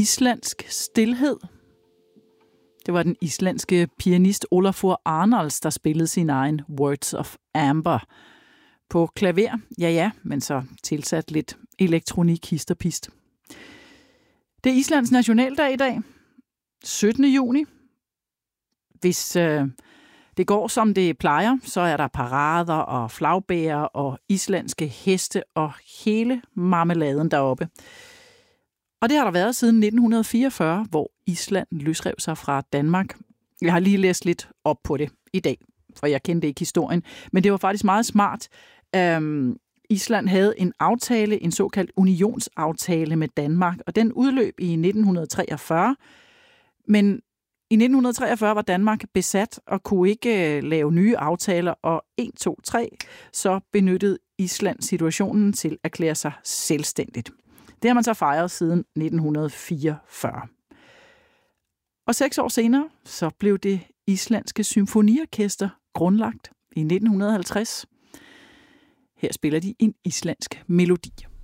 Islandsk stilhed. Det var den islandske pianist Olafur Arnalds, der spillede sin egen Words of Amber på klaver. Ja, men så tilsat lidt elektronik, hist og pist. Det er Islands nationaldag i dag, 17. juni. Hvis det går som det plejer, så er der parader og flagbærer og islandske heste og hele marmeladen deroppe. Og det har der været siden 1944, hvor Island løsrev sig fra Danmark. Jeg har lige læst lidt op på det i dag, for jeg kendte ikke historien. Men det var faktisk meget smart. Island havde en aftale, en såkaldt unionsaftale med Danmark, og den udløb i 1943. Men i 1943 var Danmark besat og kunne ikke lave nye aftaler, og 1, 2, 3, så benyttede Island situationen til at erklære sig selvstændigt. Det har man så fejret siden 1944. Og 6 år senere, så blev det islandske symfoniorkester grundlagt i 1950. Her spiller de en islandsk melodi.